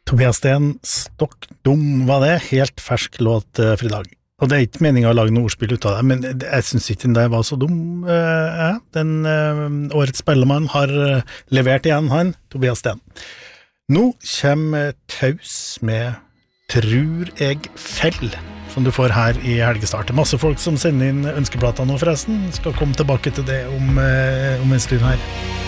Tobias Sten, Stokk dum var det, helt fersk låt for I dag. Og det ikke meningen å lage noe ordspill ut av det, men jeg synes ikke den der var så dum. Den årets spellemann har levert igjen han, Tobias Sten. Nå kommer Taus med Trur jeg fell, som du får her I helgestartet. Masse folk som sender inn ønskeplater nå forresten. Skal komme tilbake til det om en stund her.